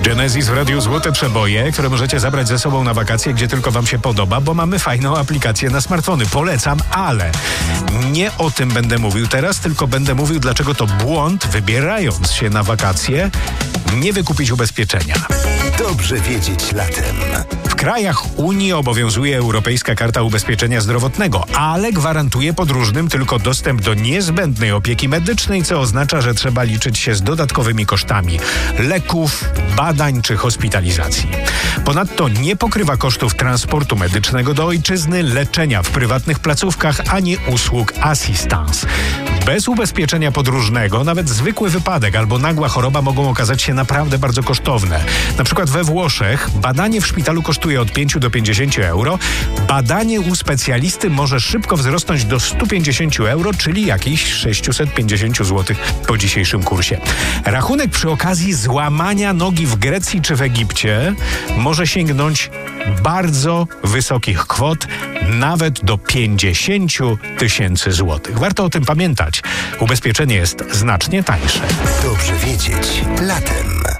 Genesis w Radiu Złote Przeboje, które możecie zabrać ze sobą na wakacje, gdzie tylko wam się podoba, bo mamy fajną aplikację na smartfony. Polecam, ale nie o tym będę mówił teraz, tylko będę mówił, dlaczego to błąd, wybierając się na wakacje, nie wykupić ubezpieczenia. Dobrze wiedzieć latem. W krajach Unii obowiązuje Europejska Karta Ubezpieczenia Zdrowotnego, ale gwarantuje podróżnym tylko dostęp do niezbędnej opieki medycznej, co oznacza, że trzeba liczyć się z dodatkowymi kosztami leków, badań czy hospitalizacji. Ponadto nie pokrywa kosztów transportu medycznego do ojczyzny, leczenia w prywatnych placówkach ani usług assistance. Bez ubezpieczenia podróżnego nawet zwykły wypadek albo nagła choroba mogą okazać się naprawdę bardzo kosztowne. Na przykład we Włoszech badanie w szpitalu kosztuje od 5 do 50 euro. Badanie u specjalisty może szybko wzrosnąć do 150 euro, czyli jakieś 650 zł po dzisiejszym kursie. Rachunek przy okazji złamania nogi w Grecji czy w Egipcie może sięgnąć bardzo wysokich kwot, nawet do 50 tysięcy złotych. Warto o tym pamiętać. Ubezpieczenie jest znacznie tańsze. Dobrze wiedzieć latem.